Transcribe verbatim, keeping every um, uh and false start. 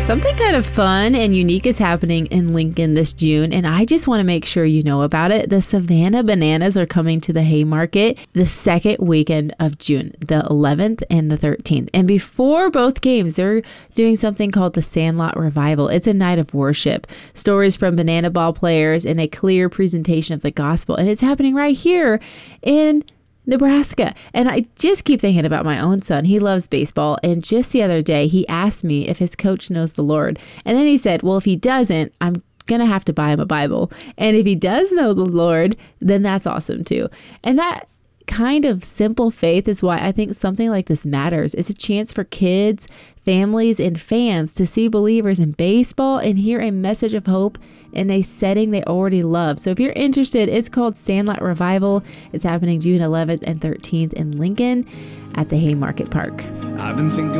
Something kind of fun and unique is happening in Lincoln this June, and I just want to make sure you know about it. The Savannah Bananas are coming to the Haymarket the second weekend of June, the eleventh and the thirteenth. And before both games, they're doing something called the Sandlot Revival. It's a night of worship, stories from banana ball players, and a clear presentation of the gospel. And it's happening right here in Nebraska. And I just keep thinking about my own son. He loves baseball. And just the other day, he asked me if his coach knows the Lord. And then he said, well, if he doesn't, I'm going to have to buy him a Bible. And if he does know the Lord, then that's awesome too. And that kind of simple faith is why I think something like this matters. It's a chance for kids, families, and fans to see believers in baseball and hear a message of hope in a setting they already love. So if you're interested, it's called Sandlot Revival. It's happening June eleventh and thirteenth in Lincoln at the Haymarket Park. I've been thinking